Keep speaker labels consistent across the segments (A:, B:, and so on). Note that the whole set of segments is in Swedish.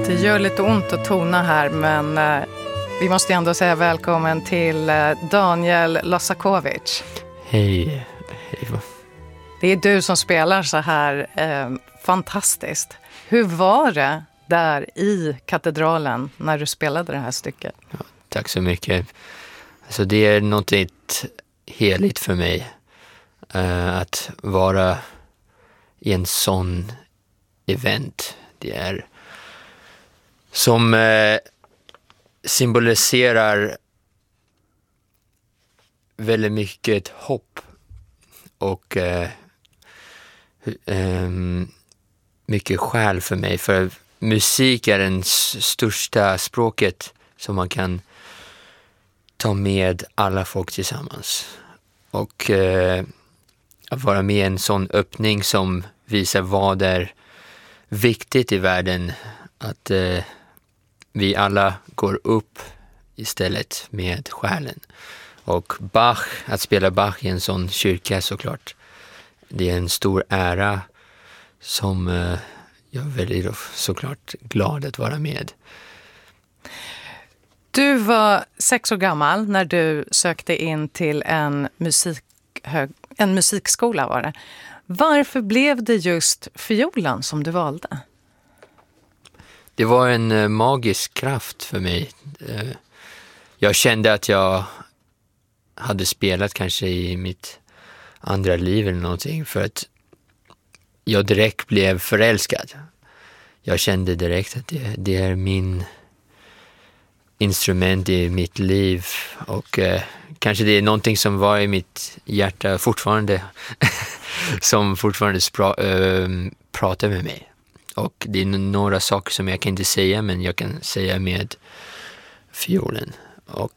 A: Det gör lite ont att tona här, men vi måste ändå säga välkommen till Daniel Lasakovic.
B: Hej.
A: Det är du som spelar så här fantastiskt. Hur var det där i katedralen när du spelade det här stycket?
B: Ja, tack så mycket. Alltså det är något heligt för mig att vara i en sån event. Det är som symboliserar väldigt mycket hopp och mycket själ för mig. För musik är den största språket som man kan ta med alla folk tillsammans. Och att vara med i en sån öppning som visar vad är viktigt i världen, att vi alla går upp istället med själen. Och Bach, att spela Bach i en sån kyrka såklart, det är en stor ära som jag är väldigt såklart glad att vara med.
A: Du var 6 år gammal när du sökte in till en musikskola var det. Varför blev det just fiolen som du valde?
B: Det var en magisk kraft för mig. Jag kände att jag hade spelat kanske i mitt andra liv eller någonting, för att jag direkt blev förälskad. Jag kände direkt att det är min instrument i mitt liv, och kanske det är någonting som var i mitt hjärta fortfarande som fortfarande pratar med mig. Och det är några saker som jag kan inte säga, men jag kan säga med fiolen. Och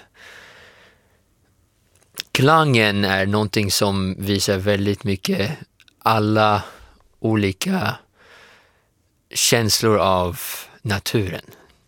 B: klangen är någonting som visar väldigt mycket alla olika känslor av naturen.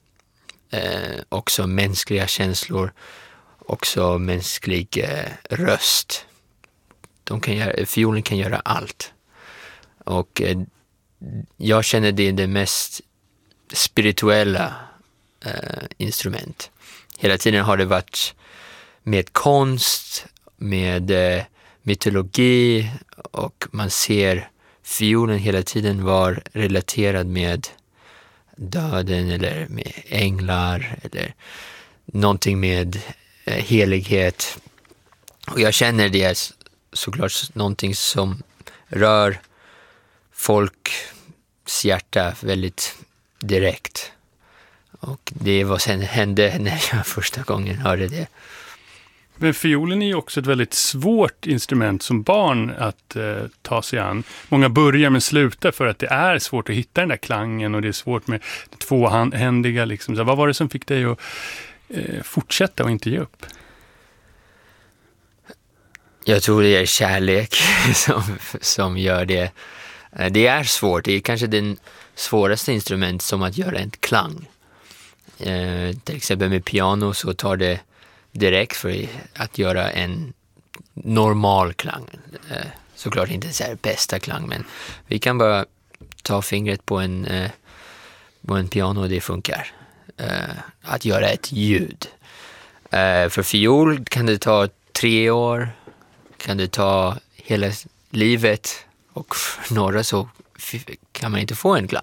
B: Också mänskliga känslor, också mänsklig röst. Fiolen kan göra allt. Och jag känner det är det mest spirituella instrument. Hela tiden har det varit med konst, med mytologi, och man ser fiolen hela tiden var relaterad med döden eller med änglar eller någonting med helighet. Och jag känner det är såklart någonting som rör folks hjärta väldigt direkt. Och det var sen hände när jag första gången hörde det.
C: Men fiolen är ju också ett väldigt svårt instrument som barn att ta sig an. Många börjar men slutar för att det är svårt att hitta den där klangen, och det är svårt med det tvåhändiga. Liksom. Så vad var det som fick dig att fortsätta och inte ge upp?
B: Jag tror det är kärlek som gör det. Det är svårt. Det är kanske den svåraste instrument som att göra en klang. Till exempel med piano så tar det direkt för att göra en normal klang. Såklart inte så här bästa klang, men vi kan bara ta fingret på en piano och det funkar. Att göra ett ljud. För fiol kan det ta 3 år, kan det ta hela livet, och för några så kan man inte få en klang.